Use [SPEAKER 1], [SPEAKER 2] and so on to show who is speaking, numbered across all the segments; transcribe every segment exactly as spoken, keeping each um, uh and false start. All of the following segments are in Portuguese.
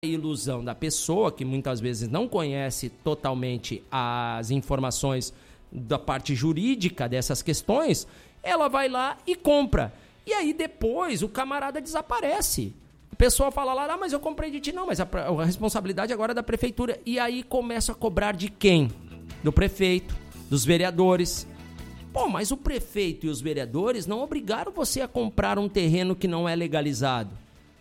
[SPEAKER 1] ilusão da pessoa, que muitas vezes não conhece totalmente as informações da parte jurídica dessas questões, ela vai lá e compra. E aí depois o camarada desaparece. A pessoa fala lá, ah, mas eu comprei de ti. Não, mas a, a responsabilidade agora é da prefeitura. E aí começa a cobrar de quem? Do prefeito, dos vereadores. Pô, mas o prefeito e os vereadores não obrigaram você a comprar um terreno que não é legalizado.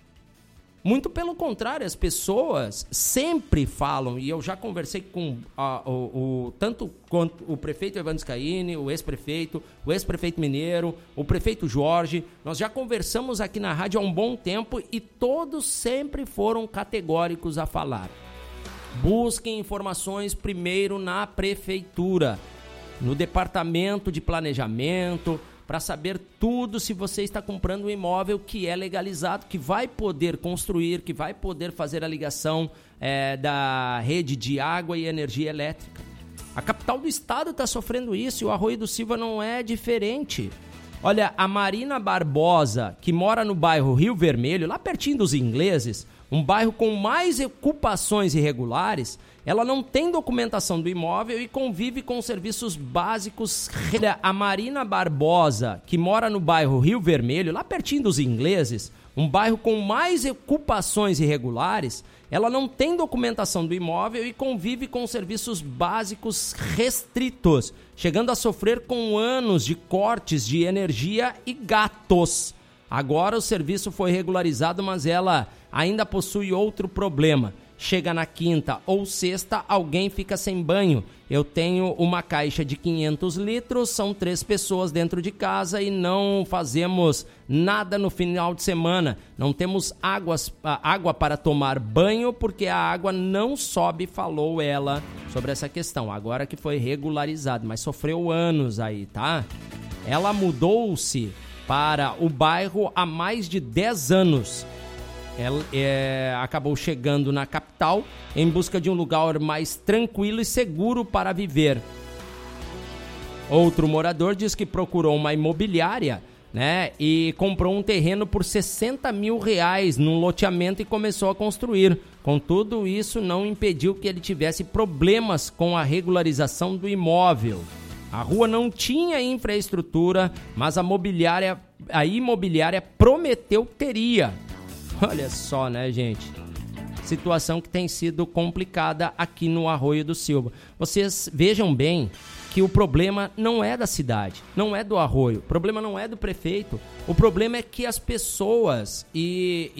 [SPEAKER 1] Muito pelo contrário, as pessoas sempre falam, e eu já conversei com a, o, o, tanto quanto o prefeito Evandro Scaini, o ex-prefeito, o ex-prefeito Mineiro, o prefeito Jorge, nós já conversamos aqui na rádio há um bom tempo e todos sempre foram categóricos a falar. Busquem informações primeiro na prefeitura, no departamento de planejamento, para saber tudo se você está comprando um imóvel que é legalizado, que vai poder construir, que vai poder fazer a ligação é, da rede de água e energia elétrica. A capital do estado está sofrendo isso e o Arroio do Silva não é diferente. Olha, a Marina Barbosa, que mora no bairro Rio Vermelho, lá pertinho dos ingleses, um bairro com mais ocupações irregulares, ela não tem documentação do imóvel e convive com serviços básicos. A Marina Barbosa, que mora no bairro Rio Vermelho, lá pertinho dos ingleses, um bairro com mais ocupações irregulares, ela não tem documentação do imóvel e convive com serviços básicos restritos, chegando a sofrer com anos de cortes de energia e gatos. Agora o serviço foi regularizado, mas ela ainda possui outro problema. Chega na quinta ou sexta, alguém fica sem banho. Eu tenho uma caixa de quinhentos litros, são três pessoas dentro de casa e não fazemos nada no final de semana. Não temos águas, água para tomar banho porque a água não sobe, falou ela sobre essa questão. Agora que foi regularizado, mas sofreu anos aí, tá? Ela mudou-se para o bairro há mais de dez anos. Ela é, acabou chegando na capital em busca de um lugar mais tranquilo e seguro para viver. Outro morador diz que procurou uma imobiliária, né, e comprou um terreno por sessenta mil reais num loteamento e começou a construir. Contudo, isso não impediu que ele tivesse problemas com a regularização do imóvel. A rua não tinha infraestrutura, mas a, mobiliária, a imobiliária prometeu que teria. Olha só, né, gente? Situação que tem sido complicada aqui no Arroio do Silva. Vocês vejam bem que o problema não é da cidade, não é do Arroio, o problema não é do prefeito, o problema é que as pessoas, e,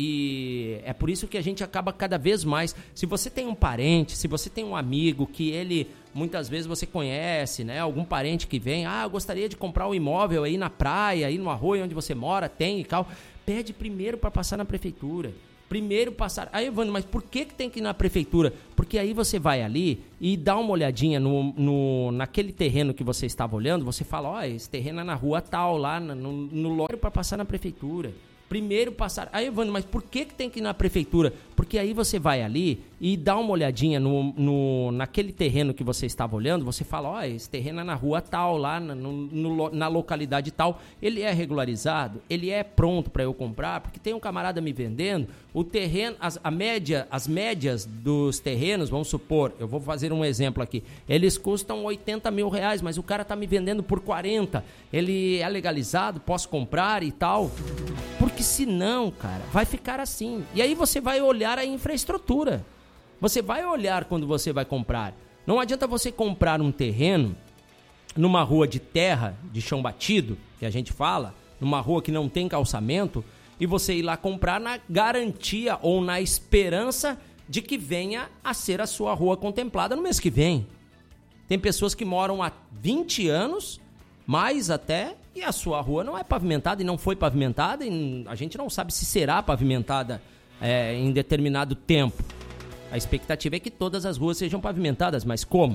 [SPEAKER 1] e é por isso que a gente acaba cada vez mais, se você tem um parente, se você tem um amigo que ele, muitas vezes você conhece, né, algum parente que vem, ah, eu gostaria de comprar um imóvel aí na praia, aí no Arroio onde você mora, tem e tal, pede primeiro para passar na prefeitura. Primeiro passar... Aí, Evandro, mas por que, que tem que ir na prefeitura? Porque aí você vai ali e dá uma olhadinha no, no, naquele terreno que você estava olhando, você fala, ó, oh, esse terreno é na rua tal, lá no, no lote para passar na prefeitura. Primeiro passar... Aí, Evandro, mas por que, que tem que ir na prefeitura? Porque aí você vai ali e dá uma olhadinha no, no, naquele terreno que você estava olhando, você fala, ó, oh, esse terreno é na rua tal, lá no, no, na localidade tal, ele é regularizado, ele é pronto para eu comprar, porque tem um camarada me vendendo, o terreno, as, a média, as médias dos terrenos, vamos supor, eu vou fazer um exemplo aqui, eles custam oitenta mil reais, mas o cara tá me vendendo por quarenta, ele é legalizado, posso comprar e tal, porque senão, cara, vai ficar assim, e aí você vai olhar a infraestrutura. Você vai olhar quando você vai comprar. Não adianta você comprar um terreno numa rua de terra, de chão batido, que a gente fala, numa rua que não tem calçamento, e você ir lá comprar na garantia ou na esperança de que venha a ser a sua rua contemplada no mês que vem. Tem pessoas que moram há vinte anos, mais até, e a sua rua não é pavimentada e não foi pavimentada, e a gente não sabe se será pavimentada é, em determinado tempo. A expectativa é que todas as ruas sejam pavimentadas, mas como?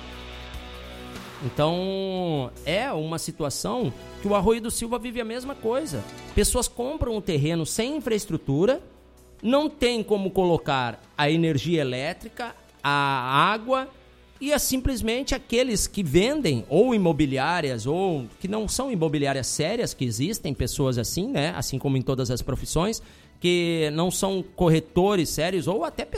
[SPEAKER 1] Então, é uma situação que o Arroio do Silva vive a mesma coisa. Pessoas compram um terreno sem infraestrutura, não tem como colocar a energia elétrica, a água, e é simplesmente aqueles que vendem, ou imobiliárias, ou que não são imobiliárias sérias, que existem pessoas assim, né? Assim como em todas as profissões, que não são corretores sérios, ou até pessoas